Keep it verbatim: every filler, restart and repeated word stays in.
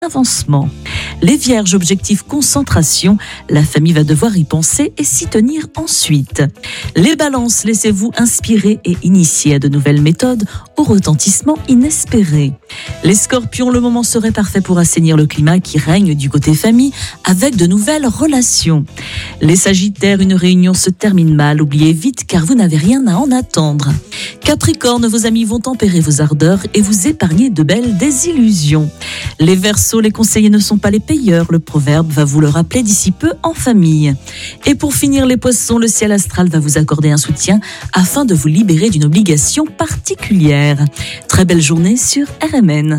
avancement. Les Vierges, objectif concentration, la famille va devoir y penser et s'y tenir ensuite. Les Balances, laissez-vous inspirer et initier à de nouvelles méthodes au retentissement inespéré. Les Scorpions, le moment serait parfait pour assainir le climat qui règne du côté famille avec de nouvelles relations. Les Sagittaires, une réunion se termine mal, oubliez vite car vous n'avez rien à en attendre. Capricorne, vos amis vont tempérer vos ardeurs et vous épargner de belles désillusions. Les Verseaux, les conseillers ne sont pas les payeurs, le proverbe va vous le rappeler d'ici peu en famille. Et pour finir les Poissons, le ciel astral va vous accorder un soutien afin de vous libérer d'une obligation particulière. Très belle journée sur R M N.